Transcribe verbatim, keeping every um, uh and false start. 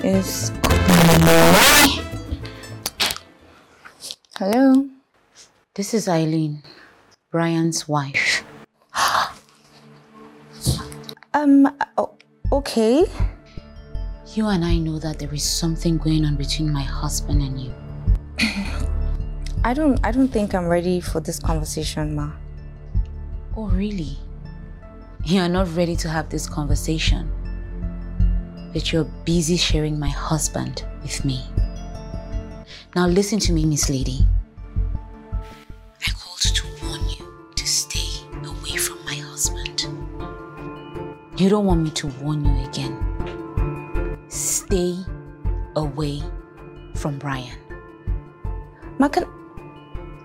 is... Hello? This is Eileen, Brian's wife. um, okay. You and I know that there is something going on between my husband and you. I don't, I don't think I'm ready for this conversation, Ma. Oh, really? You are not ready to have this conversation, but you're busy sharing my husband with me. Now listen to me, Miss Lady. I called to warn you to stay away from my husband. You don't want me to warn you again. Stay away from Brian. Ma, can,